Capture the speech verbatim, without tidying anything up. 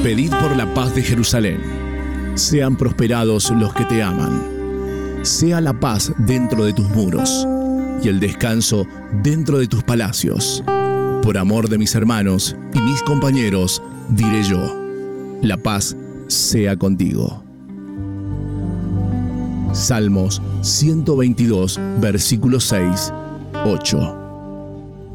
Pedid por la paz de Jerusalén. Sean prosperados los que te aman. Sea la paz dentro de tus muros y el descanso dentro de tus palacios. Por amor de mis hermanos y mis compañeros, diré yo, la paz sea contigo. Salmos ciento veintidós, versículos seis, ocho.